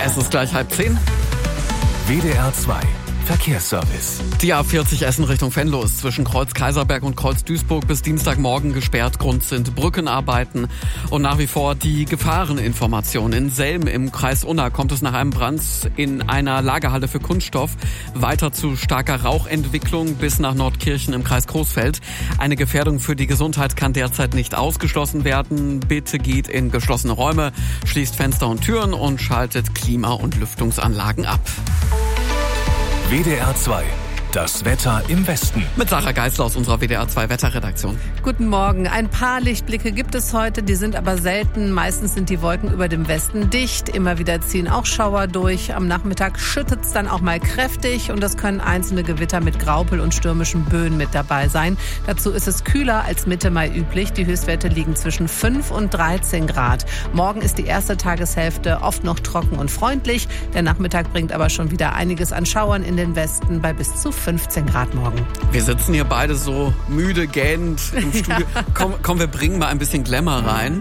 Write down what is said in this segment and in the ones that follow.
Es ist gleich 9:30. WDR 2 Verkehrsservice. Die A40 Essen Richtung Venlo ist zwischen Kreuz Kaiserberg und Kreuz Duisburg bis Dienstagmorgen gesperrt. Grund sind Brückenarbeiten und nach wie vor die Gefahreninformation. In Selm im Kreis Unna kommt es nach einem Brand in einer Lagerhalle für Kunststoff weiter zu starker Rauchentwicklung bis nach Nordkirchen im Kreis Coesfeld. Eine Gefährdung für die Gesundheit kann derzeit nicht ausgeschlossen werden. Bitte geht in geschlossene Räume, schließt Fenster und Türen und schaltet Klima- und Lüftungsanlagen ab. WDR 2, das Wetter im Westen. Mit Sarah Geisler aus unserer WDR 2 Wetterredaktion. Guten Morgen. Ein paar Lichtblicke gibt es heute, die sind aber selten. Meistens sind die Wolken über dem Westen dicht. Immer wieder ziehen auch Schauer durch. Am Nachmittag schüttet es dann auch mal kräftig und es können einzelne Gewitter mit Graupel und stürmischen Böen mit dabei sein. Dazu ist es kühler als Mitte Mai üblich. Die Höchstwerte liegen zwischen 5 und 13 Grad. Morgen ist die erste Tageshälfte oft noch trocken und freundlich. Der Nachmittag bringt aber schon wieder einiges an Schauern in den Westen bei bis zu 15 Grad morgen. Wir sitzen hier beide so müde, gähnend im Studio. Komm, wir bringen mal ein bisschen Glamour rein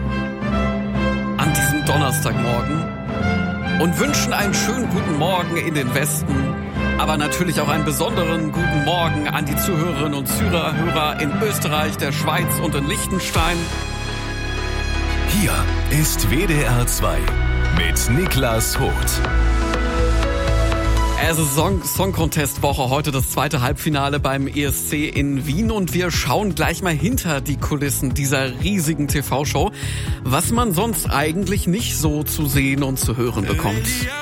an diesem Donnerstagmorgen und wünschen einen schönen guten Morgen in den Westen, aber natürlich auch einen besonderen guten Morgen an die Zuhörerinnen und Zuhörer in Österreich, der Schweiz und in Liechtenstein. Hier ist WDR 2 mit Niklas Hoth. Es ist Song Contest Woche, heute das zweite Halbfinale beim ESC in Wien und wir schauen gleich mal hinter die Kulissen dieser riesigen TV-Show, was man sonst eigentlich nicht so zu sehen und zu hören bekommt.